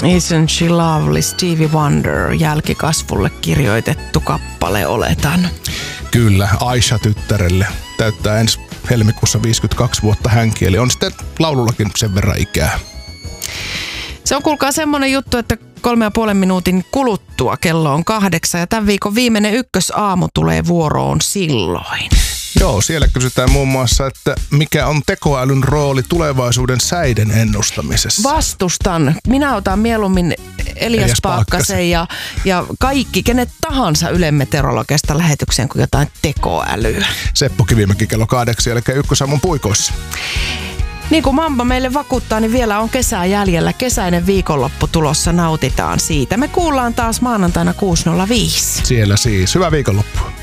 Isn't she lovely, Stevie Wonder, jälkikasvulle kirjoitettu kappale, oletan. Kyllä, Aisha-tyttärelle täyttää ensi helmikuussa 52 vuotta hänkin, eli on sitten laulullakin sen verran ikää. Se on kuulkaa semmoinen juttu, että 3,5 minuutin kuluttua kello on 8 ja tämän viikon viimeinen ykkösaamu tulee vuoroon silloin. Joo, siellä kysytään muun muassa, että mikä on tekoälyn rooli tulevaisuuden säiden ennustamisessa? Vastustan. Minä otan mieluummin Elias Paakkasen ja kaikki, kenet tahansa Ylen meteorologista lähetykseen kuin jotain tekoälyä. Seppo Kivimäki kello 8, eli ykkösaamun puikoissa. Niin kuin Mamba meille vakuuttaa, niin vielä on kesää jäljellä. Kesäinen viikonloppu tulossa, nautitaan siitä. Me kuullaan taas maanantaina 6.05. Siellä siis. Hyvää viikonloppua.